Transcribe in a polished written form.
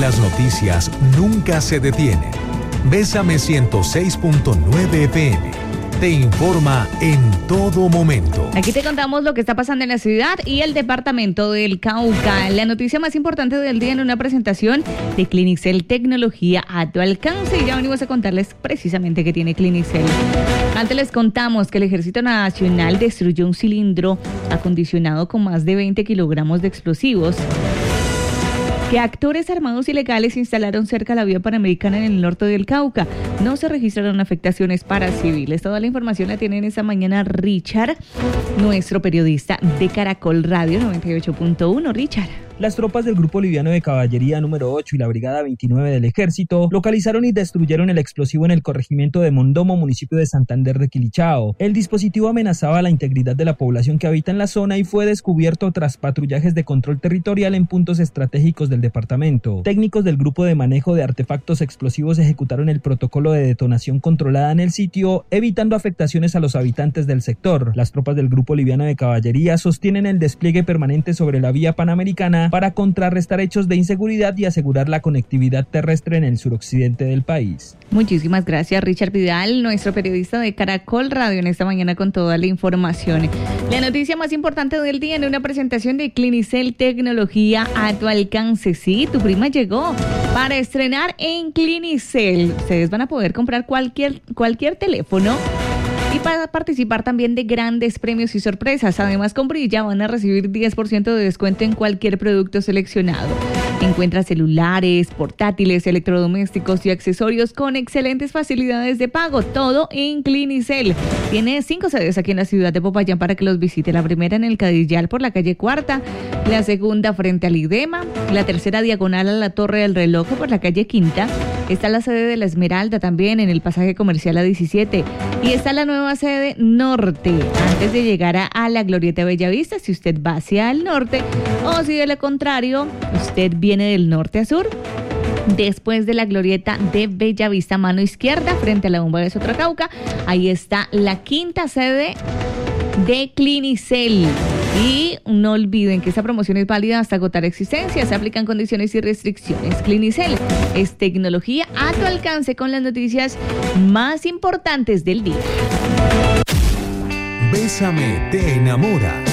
las noticias nunca se detienen. Bésame 106.9 FM. Te informa en todo momento. Aquí te contamos lo que está pasando en la ciudad y el departamento del Cauca. La noticia más importante del día en una presentación de Clinicel Tecnología a tu alcance. Y ya venimos a contarles precisamente qué tiene Clinicel. Antes les contamos que el Ejército Nacional destruyó un cilindro acondicionado con más de 20 kilogramos de explosivos que actores armados ilegales instalaron cerca de la vía panamericana en el norte del Cauca. No se registraron afectaciones para civiles. Toda la información la tienen esta mañana Richard, nuestro periodista de Caracol Radio 98.1. Richard. Las tropas del Grupo Liviano de Caballería número 8 y la Brigada 29 del Ejército localizaron y destruyeron el explosivo en el corregimiento de Mondomo, municipio de Santander de Quilichao. El dispositivo amenazaba la integridad de la población que habita en la zona y fue descubierto tras patrullajes de control territorial en puntos estratégicos del departamento. Técnicos del Grupo de Manejo de Artefactos Explosivos ejecutaron el protocolo de detonación controlada en el sitio, evitando afectaciones a los habitantes del sector. Las tropas del Grupo Liviano de Caballería sostienen el despliegue permanente sobre la vía panamericana para contrarrestar hechos de inseguridad y asegurar la conectividad terrestre en el suroccidente del país. Muchísimas gracias, Richard Vidal, nuestro periodista de Caracol Radio, en esta mañana con toda la información. La noticia más importante del día en una presentación de Clinicel Tecnología a tu alcance. Sí, tu prima llegó para estrenar en Clinicel. Ustedes van a poder comprar cualquier teléfono y para participar también de grandes premios y sorpresas. Además, con Brilla van a recibir 10% de descuento en cualquier producto seleccionado. Encuentra celulares, portátiles, electrodomésticos y accesorios con excelentes facilidades de pago. Todo en Clinicel. Tiene 5 sedes aquí en la ciudad de Popayán para que los visite. La primera en el Cadillal por la calle Cuarta, la segunda frente al IDEMA, la tercera diagonal a la Torre del Reloj por la calle Quinta. Está la sede de la Esmeralda también en el pasaje comercial A17 y está la nueva sede norte antes de llegar a la Glorieta Bellavista si usted va hacia el norte, o si de lo contrario usted viene del norte a sur. Después de la Glorieta de Bellavista, mano izquierda, frente a la bomba de Sotracauca, ahí está la quinta sede de Clinicel. Y no olviden que esta promoción es válida hasta agotar existencias. Se aplican condiciones y restricciones. Clinicel es tecnología a tu alcance con las noticias más importantes del día. Bésame te enamora.